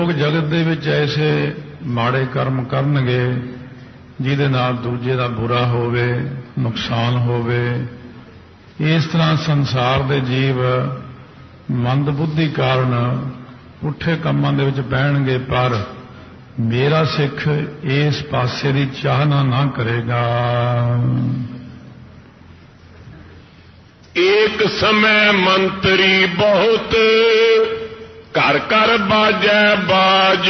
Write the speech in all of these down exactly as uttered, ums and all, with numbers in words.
ਲੋਕ ਜਗਤ ਦੇ ਵਿੱਚ ਐਸੇ ਮਾੜੇ ਕਰਮ ਕਰਨਗੇ ਜਿਹਦੇ ਨਾਲ ਦੂਜੇ ਦਾ ਬੁਰਾ ਹੋਵੇ, ਨੁਕਸਾਨ ਹੋਵੇ। ਇਸ ਤਰ੍ਹਾਂ ਸੰਸਾਰ ਦੇ ਜੀਵ ਮੰਦ ਬੁੱਧੀ ਕਾਰਨ ਪੁੱਠੇ ਕੰਮਾਂ ਦੇ ਵਿੱਚ ਬਹਿਣਗੇ, ਪਰ ਮੇਰਾ ਸਿੱਖ ਇਸ ਪਾਸੇ ਦੀ ਚਾਹਨਾ ਨਾ ਕਰੇਗਾ। ਏਕ ਸਮੈ ਮੰਤਰੀ ਬਹੁਤ, ਘਰ ਘਰ ਬਾਜੈ ਬਾਜ।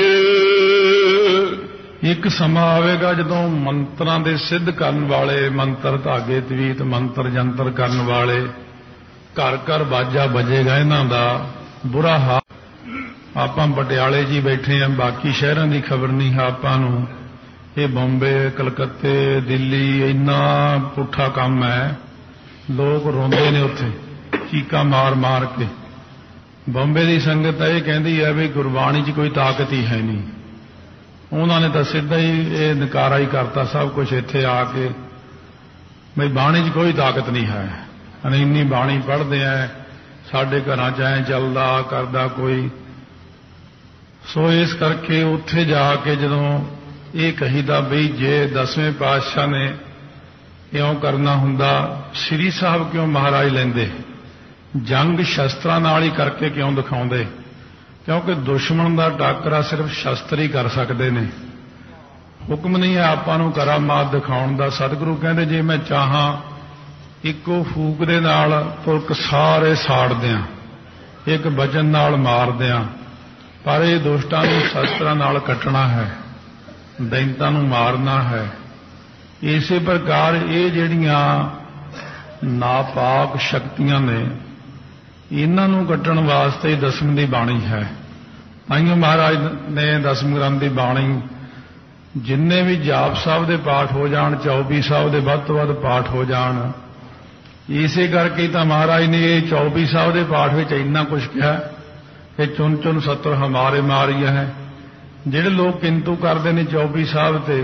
ਇੱਕ ਸਮਾਂ ਆਵੇਗਾ ਜਦੋਂ ਮੰਤਰਾਂ ਦੇ ਸਿੱਧ ਕਰਨ ਵਾਲੇ, ਮੰਤਰ ਧਾਗੇ ਤਵੀਤ ਮੰਤਰ ਜੰਤਰ ਕਰਨ ਵਾਲੇ, ਘਰ ਘਰ ਬਾਜਾ ਵੱਜੇਗਾ ਇਹਨਾਂ ਦਾ। ਬੁਰਾ ਹਾਲ। ਆਪਾਂ ਪਟਿਆਲੇ 'ਚ ਹੀ ਬੈਠੇ ਹਾਂ, ਬਾਕੀ ਸ਼ਹਿਰਾਂ ਦੀ ਖਬਰ ਨਹੀਂ ਹੈ ਆਪਾਂ ਨੂੰ। ਇਹ ਬੰਬੇ, ਕਲਕੱਤੇ, ਦਿੱਲੀ ਇੰਨਾ ਪੁੱਠਾ ਕੰਮ ਹੈ। ਲੋਕ ਰੋਂਦੇ ਨੇ ਉੱਥੇ ਚੀਕਾਂ ਮਾਰ ਮਾਰ ਕੇ। ਬੰਬੇ ਦੀ ਸੰਗਤ ਇਹ ਕਹਿੰਦੀ ਹੈ ਵੀ ਗੁਰਬਾਣੀ 'ਚ ਕੋਈ ਤਾਕਤ ਹੀ ਹੈ ਨਹੀਂ। ਉਹਨਾਂ ਨੇ ਤਾਂ ਸਿੱਧਾ ਹੀ ਇਹ ਨਕਾਰਾ ਹੀ ਕਰਤਾ ਸਭ ਕੁਝ ਇੱਥੇ ਆ ਕੇ, ਬਈ ਬਾਣੀ 'ਚ ਕੋਈ ਤਾਕਤ ਨਹੀਂ ਹੈ। ਅਨੇ ਇੰਨੀ ਬਾਣੀ ਪੜ੍ਹਦੇ ਆ, ਸਾਡੇ ਘਰਾਂ 'ਚ ਐਂ ਚੱਲਦਾ ਕਰਦਾ ਕੋਈ। ਸੋ ਇਸ ਕਰਕੇ ਉੱਥੇ ਜਾ ਕੇ ਜਦੋਂ ਇਹ ਕਹੀਦਾ ਬਈ ਜੇ ਦਸਵੇਂ ਪਾਤਸ਼ਾਹ ਨੇ ਇਉਂ ਕਰਨਾ ਹੁੰਦਾ, ਸ੍ਰੀ ਸਾਹਿਬ ਕਿਉਂ ਮਹਾਰਾਜ ਲੈਂਦੇ? ਜੰਗ ਸ਼ਸਤਰਾਂ ਨਾਲ ਹੀ ਕਰਕੇ ਕਿਉਂ ਦਿਖਾਉਂਦੇ? ਕਿਉਂਕਿ ਦੁਸ਼ਮਣ ਦਾ ਟਾਕਰਾ ਸਿਰਫ ਸ਼ਸਤਰ ਹੀ ਕਰ ਸਕਦੇ ਨੇ। ਹੁਕਮ ਨਹੀਂ ਹੈ ਆਪਾਂ ਨੂੰ ਕਰਾਮਾਤ ਦਿਖਾਉਣ ਦਾ। ਸਤਿਗੁਰੂ ਕਹਿੰਦੇ ਜੇ ਮੈਂ ਚਾਹਾਂ ਇੱਕੋ ਫੂਕ ਦੇ ਨਾਲ ਤੁਰਕ ਸਾਰੇ ਸਾੜ ਦਿਆਂ, ਇੱਕ ਵਚਨ ਨਾਲ ਮਾਰ ਦਿਆਂ, ਪਰ ਇਹ ਦੁਸ਼ਟਾਂ ਨੂੰ ਸ਼ਸਤਰਾਂ ਨਾਲ ਕੱਟਣਾ ਹੈ, ਦੈਂਤਾਂ ਨੂੰ ਮਾਰਨਾ ਹੈ। ਇਸੇ ਪ੍ਰਕਾਰ ਇਹ ਜਿਹੜੀਆਂ ਨਾਪਾਕ ਸ਼ਕਤੀਆਂ ਨੇ, ਇਹਨਾਂ ਨੂੰ ਕੱਟਣ ਵਾਸਤੇ ਦਸਮ ਦੀ ਬਾਣੀ ਹੈ। ਤਾਈਓ ਮਹਾਰਾਜ ਨੇ ਦਸਮ ਗ੍ਰੰਥ ਦੀ ਬਾਣੀ ਜਿੰਨੇ ਵੀ ਜਾਪ ਸਾਹਿਬ ਦੇ ਪਾਠ ਹੋ ਜਾਣ, ਚੌਪੀ ਸਾਹਿਬ ਦੇ ਵੱਧ ਤੋਂ ਵੱਧ ਪਾਠ ਹੋ ਜਾਣ। ਇਸੇ ਕਰਕੇ ਤਾਂ ਮਹਾਰਾਜ ਨੇ ਇਹ ਚੌਪੀ ਸਾਹਿਬ ਦੇ ਪਾਠ ਵਿੱਚ ਇੰਨਾ ਕੁਝ ਕਿਹਾ ਕਿ ਚੁਣ ਚੁਣ ਸਤਰ ਹਮਾਰੇ ਮਾਰੀਆ ਹੈ। ਜਿਹੜੇ ਲੋਕ ਕਿੰਤੂ ਕਰਦੇ ਨੇ ਚੌਪੀ ਸਾਹਿਬ ਤੇ,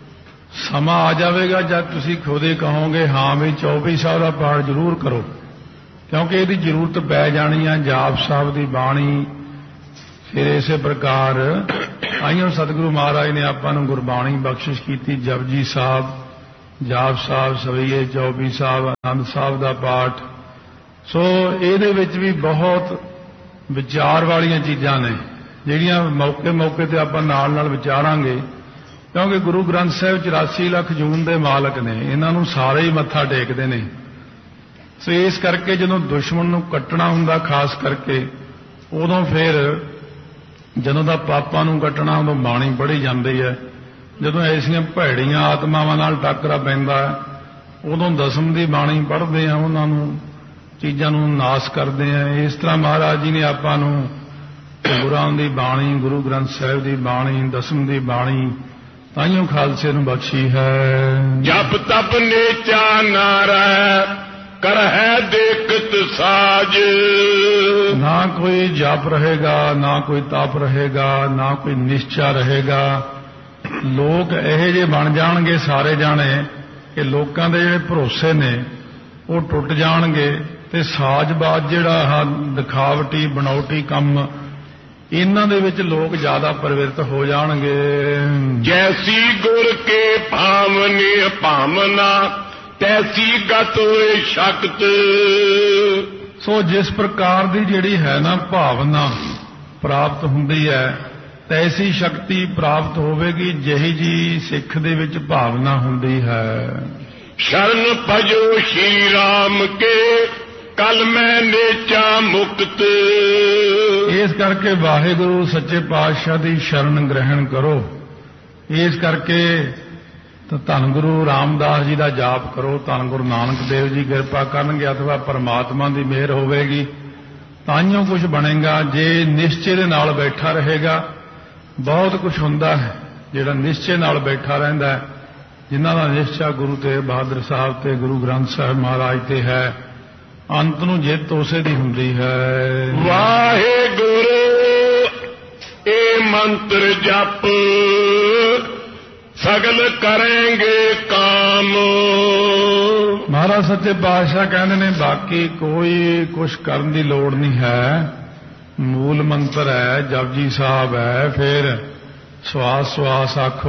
ਸਮਾਂ ਆ ਜਾਵੇਗਾ ਜਦ ਤੁਸੀਂ ਖੁਦੇ ਕਹੋਗੇ ਹਾਂ ਵੀ ਚੌਪੀ ਸਾਹਿਬ ਦਾ ਪਾਠ ਜ਼ਰੂਰ ਕਰੋ, ਕਿਉਂਕਿ ਇਹਦੀ ਜ਼ਰੂਰਤ ਪੈ ਜਾਣੀ ਆ ਜਾਪ ਸਾਹਿਬ ਦੀ ਬਾਣੀ। ਫਿਰ ਇਸੇ ਪ੍ਰਕਾਰ ਆਈਓ ਸਤਿਗੁਰੂ ਮਹਾਰਾਜ ਨੇ ਆਪਾਂ ਨੂੰ ਗੁਰਬਾਣੀ ਬਖਸ਼ਿਸ਼ ਕੀਤੀ। ਜਪਜੀ ਸਾਹਿਬ, ਜਾਪ ਸਾਹਿਬ, ਸਵਈਏ ਚੌਪੀ ਸਾਹਿਬ, ਆਨੰਦ ਸਾਹਿਬ ਦਾ ਪਾਠ। ਸੋ ਇਹਦੇ ਵਿੱਚ ਵੀ ਬਹੁਤ ਵਿਚਾਰ ਵਾਲੀਆਂ ਚੀਜ਼ਾਂ ਨੇ ਜਿਹੜੀਆਂ ਮੌਕੇ ਮੌਕੇ ਤੇ ਆਪਾਂ ਨਾਲ ਨਾਲ ਵਿਚਾਰਾਂਗੇ, ਕਿਉਂਕਿ ਗੁਰੂ ਗ੍ਰੰਥ ਸਾਹਿਬ ਚੁਰਾਸੀ ਲੱਖ ਜੂਨ ਦੇ ਮਾਲਕ ਨੇ, ਇਹਨਾਂ ਨੂੰ ਸਾਰੇ ਹੀ ਮੱਥਾ ਟੇਕਦੇ ਨੇ। ਸੋ ਇਸ ਕਰਕੇ ਜਦੋਂ ਦੁਸ਼ਮਣ ਨੂੰ ਕੱਟਣਾ ਹੁੰਦਾ ਖਾਸ ਕਰਕੇ, ਉਦੋਂ ਫਿਰ ਜਦੋਂ ਦਾ ਪਾਪਾਂ ਨੂੰ ਕੱਟਣਾ ਉਦੋਂ ਬਾਣੀ ਪੜ੍ਹੀ ਜਾਂਦੀ ਹੈ। ਜਦੋਂ ਐਸੀਆਂ ਭੈੜੀਆਂ ਆਤਮਾਵਾਂ ਨਾਲ ਟੱਕਰਾ ਪੈਂਦਾ ਉਦੋਂ ਦਸਮ ਦੀ ਬਾਣੀ ਪੜ੍ਹਦੇ ਆ, ਉਹਨਾਂ ਨੂੰ ਚੀਜ਼ਾਂ ਨੂੰ ਨਾਸ ਕਰਦੇ ਆ। ਇਸ ਤਰ੍ਹਾਂ ਮਹਾਰਾਜ ਜੀ ਨੇ ਆਪਾਂ ਨੂੰ ਗੁਰਾਂ ਦੀ ਬਾਣੀ, ਗੁਰੂ ਗ੍ਰੰਥ ਸਾਹਿਬ ਦੀ ਬਾਣੀ, ਦਸਮ ਦੀ ਬਾਣੀ ਤਾਈਓ ਖਾਲਸੇ ਨੂੰ ਬਖਸ਼ੀ ਹੈ। ਜਪ ਤਪ ਨੇਚਾ ਨਾ ਰਹਿ, ਕਰ ਹੈ ਦੇਖਤ ਸਾਜ। ਨਾ ਕੋਈ ਜਪ ਰਹੇਗਾ, ਨਾ ਕੋਈ ਤਪ ਰਹੇਗਾ, ਨਾ ਕੋਈ ਨਿਸ਼ਚਾ ਰਹੇਗਾ। ਲੋਕ ਇਹੋ ਜਿਹੇ ਬਣ ਜਾਣਗੇ ਸਾਰੇ ਜਾਣੇ ਕਿ ਲੋਕਾਂ ਦੇ ਜਿਹੜੇ ਭਰੋਸੇ ਨੇ ਉਹ ਟੁੱਟ ਜਾਣਗੇ, ਤੇ ਸਾਜ਼ਬਾਜ਼ ਜਿਹੜਾ ਦਿਖਾਵਟੀ ਬਣਾਉਟੀ ਕੰਮ, ਇਹਨਾਂ ਦੇ ਵਿੱਚ ਲੋਕ ਜ਼ਿਆਦਾ ਪ੍ਰਵਿਰਤ ਹੋ ਜਾਣਗੇ। ਜੈਸੀ ਗੁਰ ਕੇ ਭਾਵਨੀ ਭਾਵਨਾ, ਤੈਸੀ ਗਤ ਹੋਏ ਸ਼ਕਤ। ਸੋ ਜਿਸ ਪ੍ਰਕਾਰ ਦੀ ਜਿਹੜੀ ਹੈ ਨਾ ਭਾਵਨਾ ਪ੍ਰਾਪਤ ਹੁੰਦੀ ਹੈ, ਤੈਸੀ ਸ਼ਕਤੀ ਪ੍ਰਾਪਤ ਹੋਵੇਗੀ ਜਿਹੀ ਜੀ ਸਿੱਖ ਦੇ ਵਿੱਚ ਭਾਵਨਾ ਹੁੰਦੀ ਹੈ। ਸ਼ਰਨ ਭਜੋ ਸ਼੍ਰੀ ਰਾਮ ਕੇ, ਕਲ ਮੈਂ ਨੇਚਾ ਮੁਕਤ। ਇਸ ਕਰਕੇ ਵਾਹਿਗੁਰੂ ਸੱਚੇ ਪਾਤਸ਼ਾਹ ਦੀ ਸ਼ਰਨ ਗ੍ਰਹਿਣ ਕਰੋ। ਇਸ ਕਰਕੇ ਤਾਂ ਧੰਨ ਗੁਰੂ ਰਾਮਦਾਸ ਜੀ ਦਾ ਜਾਪ ਕਰੋ, ਧੰਨ ਗੁਰੂ ਨਾਨਕ ਦੇਵ ਜੀ ਕਿਰਪਾ ਕਰਨਗੇ, ਅਥਵਾ ਪਰਮਾਤਮਾ ਦੀ ਮਿਹਰ ਹੋਵੇਗੀ, ਤਾਂਹੀਓ ਕੁਝ ਬਣੇਗਾ। ਜੇ ਨਿਸ਼ਚੇ ਦੇ ਨਾਲ ਬੈਠਾ ਰਹੇਗਾ, ਬਹੁਤ ਕੁਝ ਹੁੰਦਾ ਹੈ ਜਿਹੜਾ ਨਿਸ਼ਚੇ ਨਾਲ ਬੈਠਾ ਰਹਿੰਦਾ ਹੈ। ਜਿਨ੍ਹਾਂ ਦਾ ਨਿਸ਼ਚਾ ਗੁਰੂ ਤੇਗ ਬਹਾਦਰ ਸਾਹਿਬ ਤੇ ਗੁਰੂ ਗ੍ਰੰਥ ਸਾਹਿਬ ਮਹਾਰਾਜ ਤੇ ਹੈ, ਅੰਤ ਨੂੰ ਜਿੱਤ ਉਸੇ ਦੀ ਹੁੰਦੀ ਹੈ। ਵਾਹਿਗੁਰੂ ਇਹ ਮੰਤਰ ਜਪ, ਸਗਲ ਕਰਾਂਗੇ ਕਾਮ। ਮਹਾਰਾਜ ਸੱਚੇ ਪਾਤਸ਼ਾਹ ਕਹਿੰਦੇ ਨੇ ਬਾਕੀ ਕੋਈ ਕੁਛ ਕਰਨ ਦੀ ਲੋੜ ਨਹੀਂ ਹੈ। ਮੂਲ ਮੰਤਰ ਹੈ, ਜਪਜੀ ਸਾਹਿਬ ਹੈ, ਫਿਰ ਸਵਾਸ ਸਵਾਸ ਆਖੋ